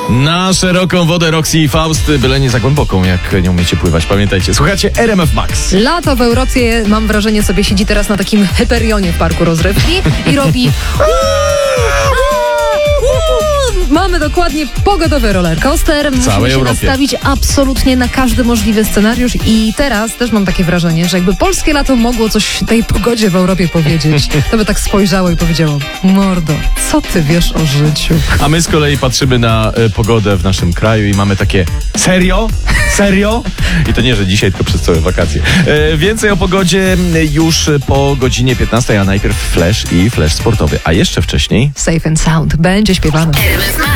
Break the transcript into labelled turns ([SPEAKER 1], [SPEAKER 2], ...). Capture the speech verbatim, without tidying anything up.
[SPEAKER 1] Na szeroką wodę Roxy i Faust, byle nie za głęboką, jak nie umiecie pływać. Pamiętajcie, słuchajcie R M F Max.
[SPEAKER 2] Lato w Europie, mam wrażenie, sobie siedzi teraz na takim Hyperionie w parku rozrywki i robi... Mamy dokładnie pogodowy rollercoaster. Musimy
[SPEAKER 1] całej
[SPEAKER 2] się
[SPEAKER 1] Europie
[SPEAKER 2] nastawić absolutnie na każdy możliwy scenariusz i teraz też mam takie wrażenie, że jakby polskie lato mogło coś tej pogodzie w Europie powiedzieć, to by tak spojrzało i powiedziało: mordo, co ty wiesz o życiu?
[SPEAKER 1] A my z kolei patrzymy na y, pogodę w naszym kraju i mamy takie: serio? Serio? I to nie, że dzisiaj, tylko przez całe wakacje. E, więcej o pogodzie już po godzinie piętnastej, a najpierw flash i flash sportowy, a jeszcze wcześniej
[SPEAKER 2] Safe and Sound będzie śpiewany.